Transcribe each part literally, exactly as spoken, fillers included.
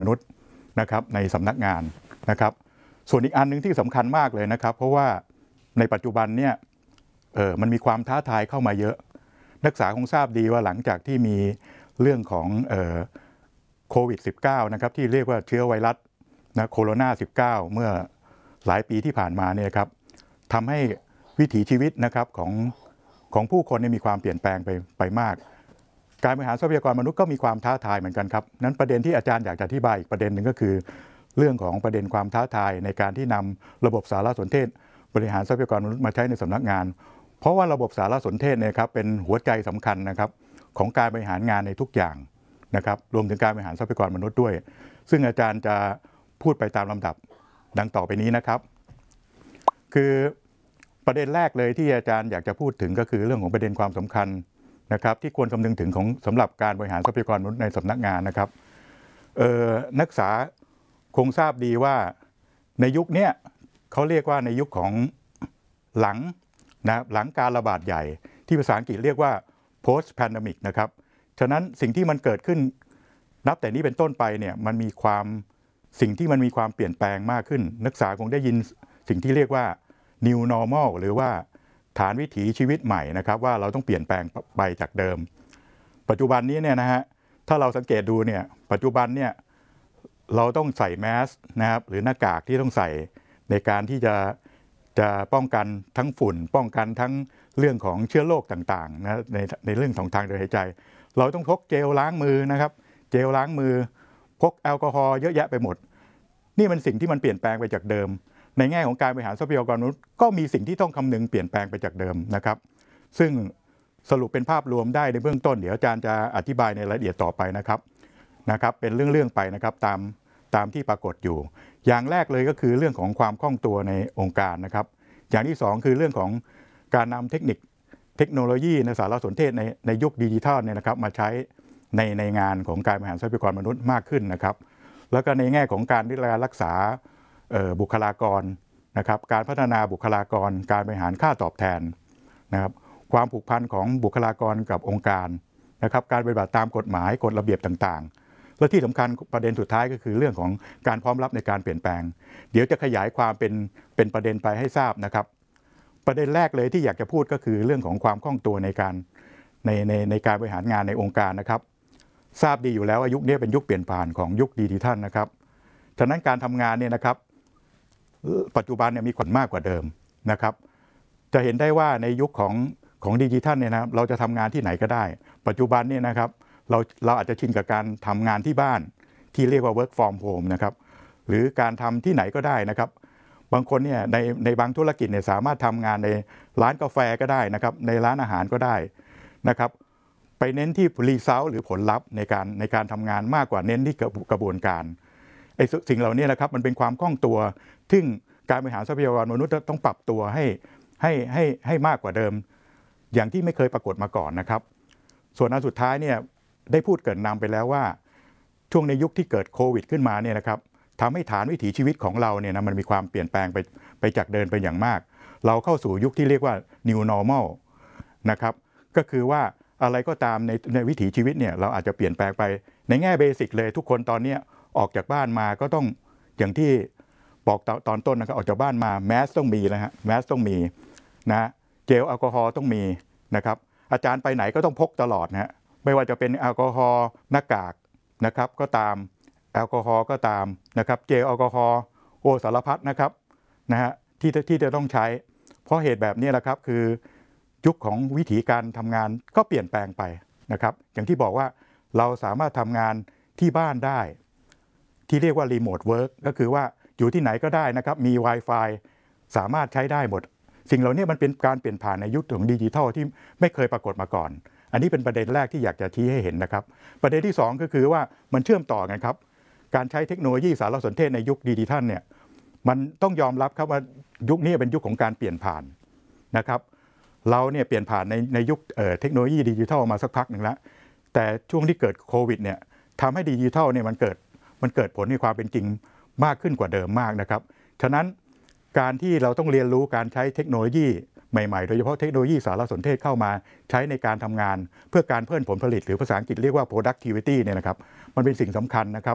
มนุษย์นะครับในสำนักงานนะครับส่วนอีกอันนึงที่สำคัญมากเลยนะครับเพราะว่าในปัจจุบันเนี่ยเออมันมีความท้าทายเข้ามาเยอะนักศึกษาคงทราบดีว่าหลังจากที่มีเรื่องของเอ่อโควิด สิบเก้า นะครับที่เรียกว่าเชื้อไวรัสนะโคโรนา สิบเก้า เมื่อหลายปีที่ผ่านมาเนี่ยครับทำให้วิถีชีวิตนะครับของของผู้คนมีความเปลี่ยนแปลงไปไปมากการบริหารทรัพยากรมนุษย์ก็มีความท้าทายเหมือนกันครับนั้นประเด็นที่อาจารย์อยากจะอธิบายอีกประเด็นหนึ่งก็คือเรื่องของประเด็นความท้าทายในการที่นำระบบสารสนเทศบริหารทรัพยากรมนุษย์มาใช้ในสำนักงานเพราะว่าระบบสารสนเทศเนี่ยครับเป็นหัวใจสำคัญนะครับของการบริหารงานในทุกอย่างนะครับรวมถึงการบริหารทรัพยากรมนุษย์ด้วยซึ่งอาจารย์จะพูดไปตามลำดับดังต่อไปนี้นะครับคือประเด็นแรกเลยที่อาจารย์อยากจะพูดถึงก็คือเรื่องของประเด็นความสำคัญนะครับที่ควรคำนึงถึงของสำหรับการบริหารทรัพยากรมนุษย์ในสำนักงานนะครับนักศึกษาคงทราบดีว่าในยุคนี้เขาเรียกว่าในยุคของหลังนะหลังการระบาดใหญ่ที่ภาษาอังกฤษเรียกว่า post pandemic นะครับฉะนั้นสิ่งที่มันเกิดขึ้นนับแต่นี้เป็นต้นไปเนี่ยมันมีความสิ่งที่มันมีความเปลี่ยนแปลงมากขึ้นนักศึกษาคงได้ยินสิ่งที่เรียกว่า new normal หรือว่าฐานวิถีชีวิตใหม่นะครับว่าเราต้องเปลี่ยนแปลงไปจากเดิมปัจจุบันนี้เนี่ยนะฮะถ้าเราสังเกตดูเนี่ยปัจจุบันเนี่ยเราต้องใส่แมสนะครับหรือหน้ากากที่ต้องใส่ในการที่จะจะป้องกันทั้งฝุ่นป้องกันทั้งเรื่องของเชื้อโรคต่างๆนะในในเรื่องของทางเดินหายใจเราต้องพกเจลล้างมือนะครับเจลล้างมือพกแอลกอฮอล์เยอะแยะไปหมดนี่มันสิ่งที่มันเปลี่ยนแปลงไปจากเดิมในแง่ของการบริหารทรัพยากรมนุษย์ก็มีสิ่งที่ต้องคำนึงเปลี่ยนแปลงไปจากเดิมนะครับซึ่งสรุปเป็นภาพรวมได้ในเบื้องต้นเดี๋ยวอาจารย์จะอธิบายในรายละเอียดต่อไปนะครับนะครับเป็นเรื่องๆไปนะครับตามตามที่ปรากฏอยู่อย่างแรกเลยก็คือเรื่องของความคล่องตัวในองค์การนะครับอย่างที่สองคือเรื่องของการนำเทคนิคเทคโนโลยีในสารสนเทศในในยุคดิจิทัลเนี่ยนะครับมาใช้ในในงานของการบริหารทรัพยากรมนุษย์มากขึ้นนะครับแล้วก็ในแง่ของการดูแลรักษาบุคลากรนะครับการพัฒนาบุคลากรการบริหารค่าตอบแทนนะครับความผูกพันของบุคลากรกับองค์การนะครับการปฏิบัติตามกฎหมายกฎระเบียบต่างๆและที่สำคัญประเด็นสุดท้ายก็คือเรื่องของการพร้อมรับในการเปลี่ยนแปลงเดี๋ยวจะขยายความเป็นเป็นประเด็นไปให้ทราบนะครับประเด็นแรกเลยที่อยากจะพูดก็คือเรื่องของความคล่องตัวในการในในในการบริหารงานในองค์การนะครับทราบดีอยู่แล้วว่ายุคนี้เป็นยุคเปลี่ยนผ่านของยุคดิจิทัลนะครับฉะนั้นการทำงานเนี่ยนะครับปัจจุบันเนี่ยมีผลมากกว่าเดิมนะครับจะเห็นได้ว่าในยุคของของดิจิทัลเนี่ยนะเราจะทำงานที่ไหนก็ได้ปัจจุบันเนี่ยนะครับเราเราอาจจะชินกับการทำงานที่บ้านที่เรียกว่า work from home นะครับหรือการทำที่ไหนก็ได้นะครับบางคนเนี่ยในในบางธุรกิจเนี่ยสามารถทำงานในร้านกาแฟก็ได้นะครับในร้านอาหารก็ได้นะครับไปเน้นที่รีซัลต์หรือผลลัพธ์ในการในการทำงานมากกว่าเน้นที่กระบวนการไอ้สิ่งเหล่านี้นะครับมันเป็นความคล่องตัวซึ่งการบริหารทรัพยากรมนุษย์ต้องปรับตัวให้ให้ให้ให้มากกว่าเดิมอย่างที่ไม่เคยปรากฏมาก่อนนะครับส่วนอันสุดท้ายเนี่ยได้พูดเกริ่นนำไปแล้วว่าช่วงในยุคที่เกิดโควิดขึ้นมาเนี่ยนะครับทำให้ฐานวิถีชีวิตของเราเนี่ยนะมันมีความเปลี่ยนแปลงไปไปจากเดิมไปอย่างมากเราเข้าสู่ยุคที่เรียกว่า new normal นะครับก็คือว่าอะไรก็ตามในในวิถีชีวิตเนี่ยเราอาจจะเปลี่ยนแปลงไปในแง่เบสิกเลยทุกคนตอนนี้ออกจากบ้านมาก็ต้องอย่างที่บอกตอนต้นนะครับออกจากบ้านมาแมสต้องมีนะฮะแมสต้องมีนะเจลแอลกอฮอล์ต้องมีนะครับอาจารย์ไปไหนก็ต้องพกตลอดนะฮะไม่ว่าจะเป็นแอลกอฮอล์หน้ากากนะครับก็ตามแอลกอฮอล์ก็ตามนะครับเจลแอลกอฮอล์โอสารพัดนะครับนะฮะที่ที่จะต้องใช้เพราะเหตุแบบนี้แหละครับคือยุคของวิธีการทำงานก็เปลี่ยนแปลงไปนะครับอย่างที่บอกว่าเราสามารถทำงานที่บ้านได้ที่เรียกว่ารีโมทเวิร์กก็คือว่าอยู่ที่ไหนก็ได้นะครับมี Wi-Fi สามารถใช้ได้หมดสิ่งเหล่านี้มันเป็นการเปลี่ยนผ่านในยุคของดิจิทัลที่ไม่เคยปรากฏมาก่อนอันนี้เป็นประเด็นแรกที่อยากจะชี้ให้เห็นนะครับประเด็นที่สองก็คือว่ามันเชื่อมต่อกันครับการใช้เทคโนโลยีสารสนเทศในยุคดิจิทัลเนี่ยมันต้องยอมรับครับว่ายุคนี้เป็นยุคของการเปลี่ยนผ่านนะครับเราเนี่ยเปลี่ยนผ่านในในยุคเอ่อเทคโนโลยีดิจิทัลมาสักพักหนึ่งแล้วแต่ช่วงที่เกิดโควิดเนี่ยทำให้ดิจิทัลเนี่ยมันเกิดมันเกิดผลในความเป็นจริงมากขึ้นกว่าเดิมมากนะครับฉะนั้นการที่เราต้องเรียนรู้การใช้เทคโนโลยีใหม่ๆโดยเฉพาะเทคโนโลยีสารสนเทศเข้ามาใช้ในการทำงานเพื่อการเพิ่มผลผลิตหรือภาษาอังกฤษเรียกว่า productivity เนี่ยนะครับมันเป็นสิ่งสำคัญนะครับ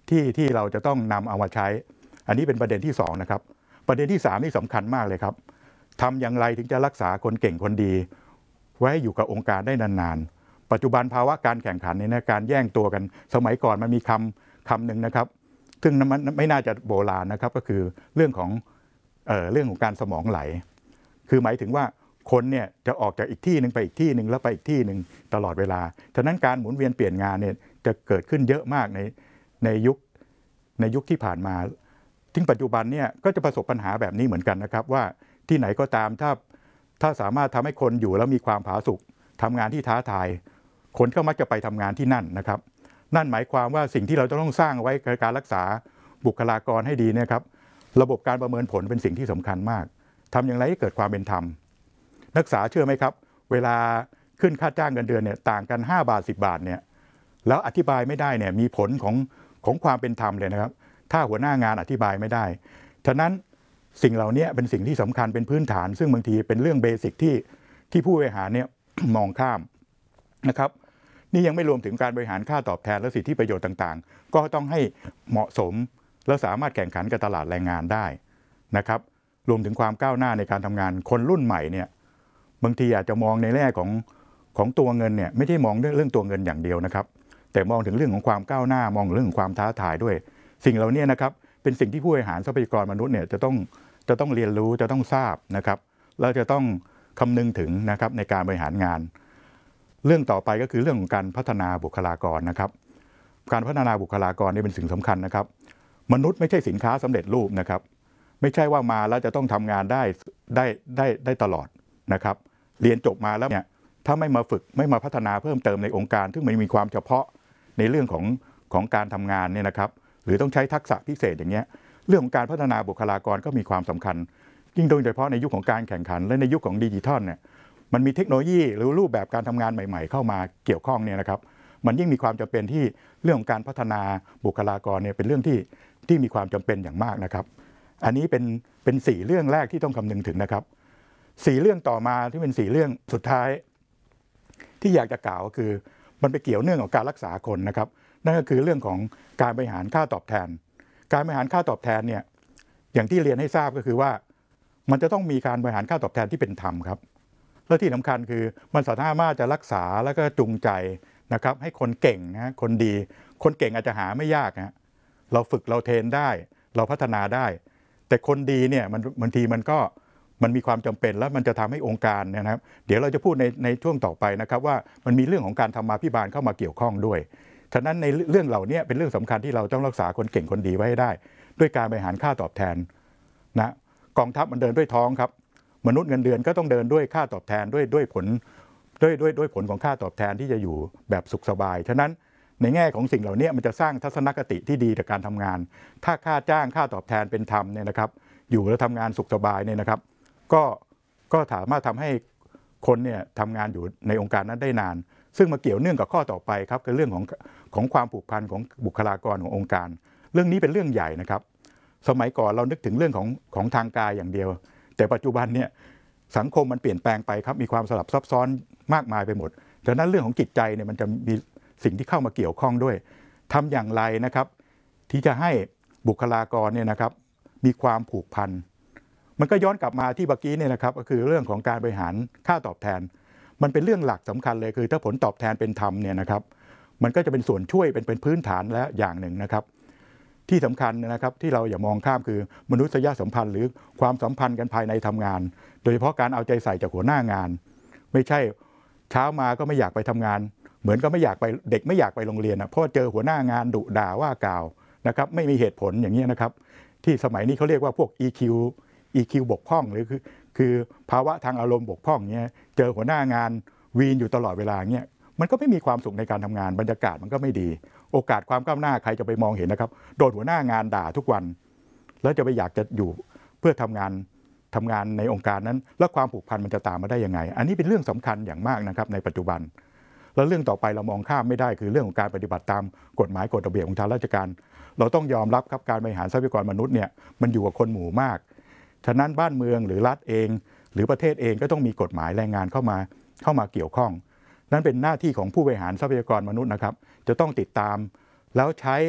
ที่ที่เราจะต้องนำเอามาใช้อันนี้เป็นประเด็นที่สองนะครับประเด็นที่สามนี่สำคัญมากเลยครับทำอย่างไรถึงจะรักษาคนเก่งคนดีไว้อยู่กับองค์การได้นานๆปัจจุบันภาวะการแข่งขันเนี่ยนะการแย่งตัวกันสมัยก่อนมันมีคำคำหนึ่งนะครับซึ่งมันไม่น่าจะโบราณนะครับก็คือเรื่องของเอ่อเรื่องของการสมองไหลคือหมายถึงว่าคนเนี่ยจะออกจากอีกที่หนึ่งไปอีกที่หนึ่งแล้วไปอีกที่หนึ่งตลอดเวลาฉะนั้นการหมุนเวียนเปลี่ยนงานเนี่ยจะเกิดขึ้นเยอะมากในในยุคในยุคที่ผ่านมาถึงปัจจุบันเนี่ยก็จะประสบปัญหาแบบนี้เหมือนกันนะครับว่าที่ไหนก็ตามถ้าถ้าสามารถทำให้คนอยู่แล้วมีความผาสุกทำงานที่ท้าทายคนก็มักจะไปทำงานที่นั่นนะครับนั่นหมายความว่าสิ่งที่เราจะต้องสร้างไว้ในการรักษาบุคลากรให้ดีนะครับระบบการประเมินผลเป็นสิ่งที่สำคัญมากทำอย่างไรให้เกิดความเป็นธรรมนักศึกษาเชื่อไหมครับเวลาขึ้นค่าจ้างเงินเดือนเนี่ยต่างกันห้าบาทสิบบาทเนี่ยแล้วอธิบายไม่ได้เนี่ยมีผลของของความเป็นธรรมเลยนะครับถ้าหัวหน้างานอธิบายไม่ได้ฉะนั้นสิ่งเหล่านี้เป็นสิ่งที่สำคัญเป็นพื้นฐานซึ่งบางทีเป็นเรื่องเบสิกที่ที่ผู้บริหารเนี่ย มองข้ามนะครับนี่ยังไม่รวมถึงการบริหารค่าตอบแทนและสิทธิประโยชน์ต่างๆก็ต้องให้เหมาะสมและสามารถแข่งขันกับตลาดแรงงานได้นะครับรวมถึงความก้าวหน้าในการทำงานคนรุ่นใหม่เนี่ยบางทีอาจจะมองในแง่ของของตัวเงินเนี่ยไม่ใช่มองเรื่องเรื่องตัวเงินอย่างเดียวนะครับแต่มองถึงเรื่องของความก้าวหน้ามองเรื่องของความท้าทายด้วยสิ่งเหล่านี้นะครับเป็นสิ่งที่ผู้บริหารทรัพยากรมนุษย์เนี่ยจะต้องจะต้องเรียนรู้จะต้องทราบนะครับแล้วจะต้องคำนึงถึงนะครับในการบริหารงานเรื่องต่อไปก็คือเรื่องของการพัฒนาบุคลากรนะครับการพัฒนาบุคลากรนี่เป็นสิ่งสำคัญนะครับมนุษย์ไม่ใช่สินค้าสำเร็จรูปนะครับไม่ใช่ว่ามาแล้วจะต้องทำงานได้ได้ได้ได้ตลอดนะครับเรียนจบมาแล้วเนี่ยถ้าไม่มาฝึกไม่มาพัฒนาเพิ่มเติมในองค์การซึ่งมันมีความเฉพาะในเรื่องของของการทำงานเนี่ยนะครับหรือต้องใช้ทักษะพิเศษอย่างเงี้ยเรื่องของการพัฒนาบุคลากรก็มีความสำคัญยิ่งโดยเฉพาะในยุคของการแข่งขันและในยุคของดิจิทัลเนี่ยมันมีเทคโนโลยีหรือรูปแบบการทำงานใหม่ๆเข้ามาเกี่ยวข้องเนี่ยนะครับมันยิ่งมีความจำเป็นที่เรื่องของการพัฒนาบุคลากรเนี่ยเป็นเรื่องที่ที่มีความจำเป็นอย่างมากนะครับอันนี้เป็นเป็นสี่เรื่องแรกที่ต้องคำนึงถึงนะครับสี่เรื่องต่อมาที่เป็นสี่เรื่องสุดท้ายที่อยากจะกล่าวก็คือมันไปเกี่ยวเนื่องกับการรักษาคนนะครับนั่นก็คือเรื่องของการบริหารค่าตอบแทนการบริหารค่าตอบแทนเนี่ยอย่างที่เรียนให้ทราบก็คือว่ามันจะต้องมีการบริหารค่าตอบแทนที่เป็นธรรมครับและที่สำคัญคือมันสามารถจะรักษาแล้วก็จูงใจนะครับให้คนเก่งนะคนดีคนเก่งอาจจะหาไม่ยากนะเราฝึกเราเทรนได้เราพัฒนาได้แต่คนดีเนี่ยมันบางทีมันก็มันมีความจำเป็นแล้วมันจะทำให้องค์การเนี่ยนะครับเดี๋ยวเราจะพูดในในช่วงต่อไปนะครับว่ามันมีเรื่องของการธรรมาภิบาลเข้ามาเกี่ยวข้องด้วยฉะนั้นในเรื่องเหล่านี้เป็นเรื่องสำคัญที่เราต้องรักษาคนเก่งคนดีไว้ให้ได้ด้วยการบริหารค่าตอบแทนนะกองทัพมันเดินด้วยท้องครับมนุษย์เงินเดือนก็ต้องเดินด้วยค่าตอบแทนด้วยด้วยผลด้วยด้วยด้วยผลของค่าตอบแทนที่จะอยู่แบบสุขสบายฉะนั้นในแง่ของสิ่งเหล่านี้มันจะสร้างทัศนคติที่ดีต่อการทำงานถ้าค่าจ้างค่าตอบแทนเป็นธรรมเนี่ยนะครับอยู่แล้วทำงานสุขสบายเนี่ยนะครับก็ก็สามารถทำให้คนเนี่ยทำงานอยู่ในองค์การนั้นได้นานซึ่งมาเกี่ยวเนื่องกับข้อต่อไปครับคือเรื่องของของความผูกพันของบุคลากรขององค์การเรื่องนี้เป็นเรื่องใหญ่นะครับสมัยก่อนเรานึกถึงเรื่องของของทางกายอย่างเดียวแต่ปัจจุบันเนี่ยสังคมมันเปลี่ยนแปลงไปครับมีความสลับซับซ้อนมากมายไปหมดดังนั้นเรื่องของจิตใจเนี่ยมันจะมีสิ่งที่เข้ามาเกี่ยวข้องด้วยทำอย่างไรนะครับที่จะให้บุคลากรเนี่ยนะครับมีความผูกพันมันก็ย้อนกลับมาที่เมื่อกี้เนี่ยนะครับก็คือเรื่องของการบริหารค่าตอบแทนมันเป็นเรื่องหลักสำคัญเลยคือถ้าผลตอบแทนเป็นธรรมเนี่ยนะครับมันก็จะเป็นส่วนช่วยเป็นเป็นพื้นฐานและอย่างหนึ่งนะครับที่สำคัญนะครับที่เราอย่ามองข้ามคือมนุษยสัมพันธ์หรือความสัมพันธ์กันภายในทำงานโดยเฉพาะการเอาใจใส่จากหัวหน้างานไม่ใช่เช้ามาก็ไม่อยากไปทำงานเหมือนก็ไม่อยากไปเด็กไม่อยากไปโรงเรียนนะเพราะเจอหัวหน้างานดุด่าว่ากล่าวนะครับไม่มีเหตุผลอย่างนี้นะครับที่สมัยนี้เขาเรียกว่าพวก อี คิว อี คิว บกพร่องหรือคือคือภาวะทางอารมณ์บกพร่องเงี้ยเจอหัวหน้างานวีนอยู่ตลอดเวลาเงี้ยมันก็ไม่มีความสุขในการทำงานบรรยากาศมันก็ไม่ดีโอกาสความก้าวหน้าใครจะไปมองเห็นนะครับโดนหัวหน้างานด่าทุกวันแล้วจะไปอยากจะอยู่เพื่อทำงานทำงานในองค์การนั้นแล้วความผูกพันมันจะตามมาได้ยังไงอันนี้เป็นเรื่องสำคัญอย่างมากนะครับในปัจจุบันแล้วเรื่องต่อไปเรามองข้ามไม่ได้คือเรื่องของการปฏิบัติตามกฎหมายกฎระเบียบของทางราชการเราต้องยอมรับครับการบริหารทรัพยากรมนุษย์เนี่ยมันอยู่กับคนหมู่มากฉะนั้นบ้านเมืองหรือรัฐเองหรือประเทศเองก็ต้องมีกฎหมายแรงงานเข้ามาเข้ามาเกี่ยวข้องนั่นเป็นหน้าที่ของผู้บริหารทรัพยากรมนุษย์นะครับจะต้องติดตามแล้วใช้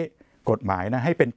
กฎหมายนะให้เป็น